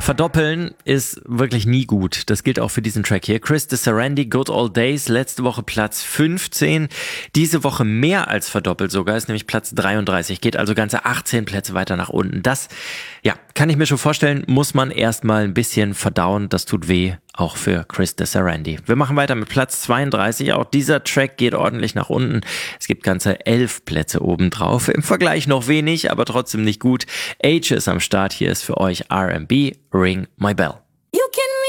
Verdoppeln ist wirklich nie gut. Das gilt auch für diesen Track hier. Chris DeSarandy, Good Old Days, letzte Woche Platz 15. Diese Woche mehr als verdoppelt sogar, ist nämlich Platz 33. Geht also ganze 18 Plätze weiter nach unten. Das, ja, kann ich mir schon vorstellen, muss man erstmal ein bisschen verdauen. Das tut weh, auch für Chris DeSarandy. Wir machen weiter mit Platz 32. Auch dieser Track geht ordentlich nach unten. Es gibt ganze 11 Plätze obendrauf. Im Vergleich noch wenig, aber trotzdem nicht gut. Age ist am Start. Hier ist für euch R&B, Ring My Bell.